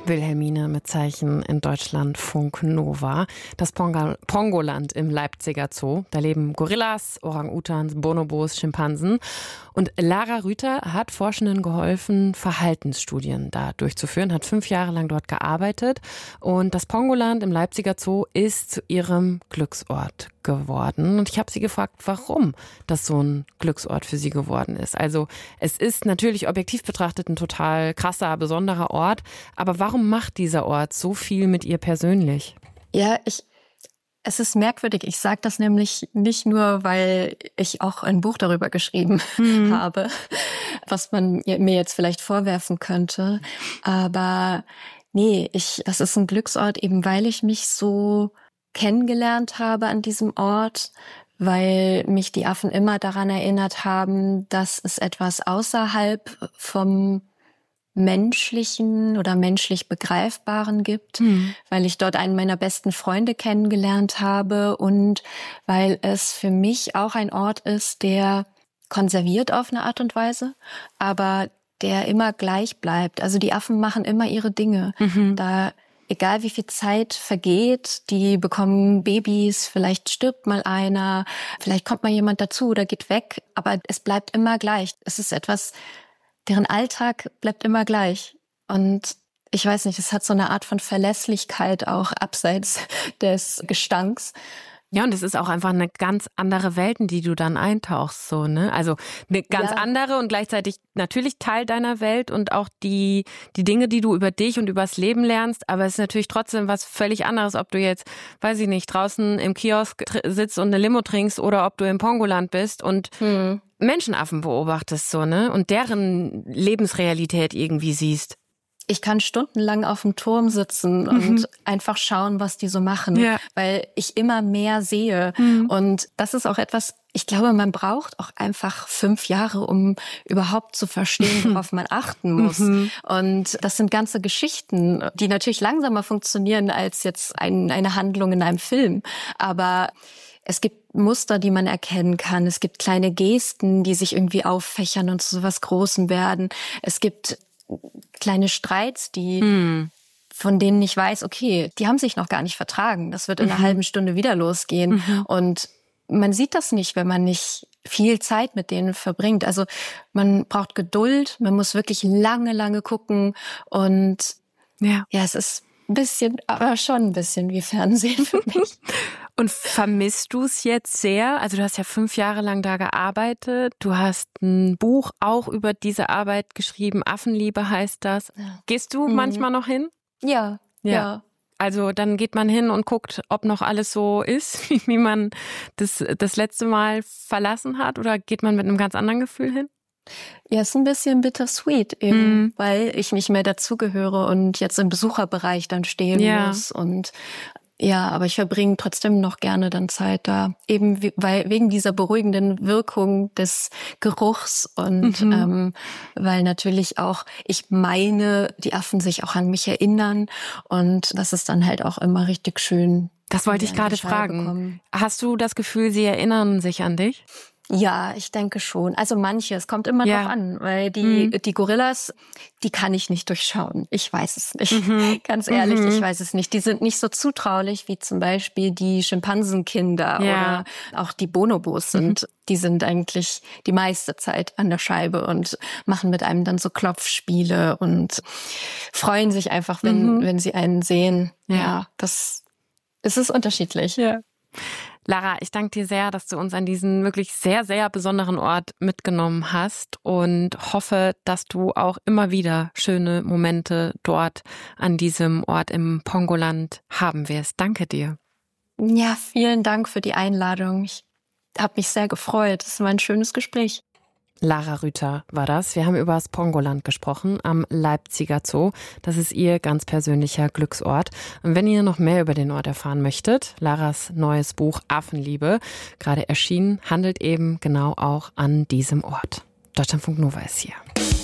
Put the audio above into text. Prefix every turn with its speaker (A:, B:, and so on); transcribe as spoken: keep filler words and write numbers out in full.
A: Wilhelmine mit Zeichen in Deutschland Funk Nova. Das Ponga- Pongoland im Leipziger Zoo. Da leben Gorillas, Orang-Utans, Bonobos, Schimpansen. Und Lara Rüther hat Forschenden geholfen, Verhaltensstudien da durchzuführen, hat fünf Jahre lang dort gearbeitet. Und das Pongoland im Leipziger Zoo ist zu ihrem Glücksort geworden. Und ich habe sie gefragt, warum das so ein Glücksort für sie geworden ist. Also es ist natürlich objektiv betrachtet ein total krasser, besonderer Ort. Aber warum macht dieser Ort so viel mit ihr persönlich?
B: Ja, ich, es ist merkwürdig. Ich sage das nämlich nicht nur, weil ich auch ein Buch darüber geschrieben mhm. habe, was man mir jetzt vielleicht vorwerfen könnte. Aber nee, ich, das ist ein Glücksort, eben weil ich mich so kennengelernt habe an diesem Ort, weil mich die Affen immer daran erinnert haben, dass es etwas außerhalb vom Menschlichen oder menschlich Begreifbaren gibt, mhm. weil ich dort einen meiner besten Freunde kennengelernt habe und weil es für mich auch ein Ort ist, der konserviert auf eine Art und Weise, aber der immer gleich bleibt. Also die Affen machen immer ihre Dinge. Mhm. Da egal wie viel Zeit vergeht, die bekommen Babys, vielleicht stirbt mal einer, vielleicht kommt mal jemand dazu oder geht weg, aber es bleibt immer gleich. Es ist etwas, deren Alltag bleibt immer gleich. Und ich weiß nicht, es hat so eine Art von Verlässlichkeit auch abseits des Gestanks.
A: Ja, und es ist auch einfach eine ganz andere Welt, in die du dann eintauchst, so, ne? Also eine ganz ja. andere und gleichzeitig natürlich Teil deiner Welt und auch die die Dinge, die du über dich und übers Leben lernst, aber es ist natürlich trotzdem was völlig anderes, ob du jetzt, weiß ich nicht, draußen im Kiosk tr- sitzt und eine Limo trinkst oder ob du im Pongoland bist und hm. Menschenaffen beobachtest, so, ne? Und deren Lebensrealität irgendwie siehst.
B: Ich kann stundenlang auf dem Turm sitzen und mhm. einfach schauen, was die so machen, ja. weil ich immer mehr sehe. Mhm. Und das ist auch etwas, ich glaube, man braucht auch einfach fünf Jahre, um überhaupt zu verstehen, worauf man achten muss. Mhm. Und das sind ganze Geschichten, die natürlich langsamer funktionieren als jetzt ein, eine Handlung in einem Film. Aber es gibt Muster, die man erkennen kann. Es gibt kleine Gesten, die sich irgendwie auffächern und zu was Großem werden. Es gibt kleine Streits, die hm. von denen ich weiß, okay, die haben sich noch gar nicht vertragen. Das wird in einer mhm. halben Stunde wieder losgehen. Mhm. Und man sieht das nicht, wenn man nicht viel Zeit mit denen verbringt. Also man braucht Geduld, man muss wirklich lange, lange gucken. Und ja, ja es ist ein bisschen, aber schon ein bisschen wie Fernsehen für mich.
A: Und vermisst du es jetzt sehr? Also du hast ja fünf Jahre lang da gearbeitet. Du hast ein Buch auch über diese Arbeit geschrieben. Affenliebe heißt das. Ja. Gehst du mhm. manchmal noch hin?
B: Ja, ja, ja.
A: Also dann geht man hin und guckt, ob noch alles so ist, wie man das, das letzte Mal verlassen hat? Oder geht man mit einem ganz anderen Gefühl hin?
B: Ja, ist ein bisschen bittersweet eben, mm. weil ich nicht mehr dazugehöre und jetzt im Besucherbereich dann stehen ja. muss. Und ja, aber ich verbringe trotzdem noch gerne dann Zeit da, eben wie, weil wegen dieser beruhigenden Wirkung des Geruchs und mhm. ähm, weil natürlich auch, ich meine, die Affen sich auch an mich erinnern und das ist dann halt auch immer richtig schön.
A: Das wollte ich gerade fragen. Bekommen. Hast du das Gefühl, sie erinnern sich an dich?
B: Ja, ich denke schon. Also manche, es kommt immer ja. drauf an, weil die mhm. die Gorillas, die kann ich nicht durchschauen. Ich weiß es nicht. Mhm. Ganz ehrlich, mhm. ich weiß es nicht. Die sind nicht so zutraulich wie zum Beispiel die Schimpansenkinder ja. oder auch die Bonobos sind. Mhm. Die sind eigentlich die meiste Zeit an der Scheibe und machen mit einem dann so Klopfspiele und freuen sich einfach, wenn mhm. wenn sie einen sehen. Ja, ja das es ist unterschiedlich.
A: Ja. Lara, ich danke dir sehr, dass du uns an diesen wirklich sehr, sehr besonderen Ort mitgenommen hast und hoffe, dass du auch immer wieder schöne Momente dort an diesem Ort im Pongoland haben wirst. Danke dir.
B: Ja, vielen Dank für die Einladung. Ich habe mich sehr gefreut. Es war ein schönes Gespräch.
A: Lara Rüther war das. Wir haben über das Pongoland gesprochen am Leipziger Zoo. Das ist ihr ganz persönlicher Glücksort. Und wenn ihr noch mehr über den Ort erfahren möchtet, Laras neues Buch Affenliebe, gerade erschienen, handelt eben genau auch an diesem Ort. Deutschlandfunk Nova ist hier.